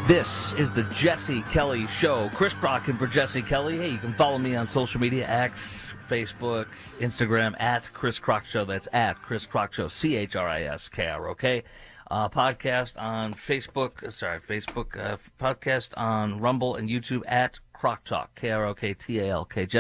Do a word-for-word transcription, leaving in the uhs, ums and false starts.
This is the Jesse Kelly Show. Chris Crock for Jesse Kelly. Hey, you can follow me on social media, X, Facebook, Instagram, at Chris Crock Show. That's at Chris Crock Show, C H R I S K R O K. Uh, podcast on Facebook, sorry, Facebook, uh, podcast on Rumble and YouTube at Crock Talk, K R O K T A L K.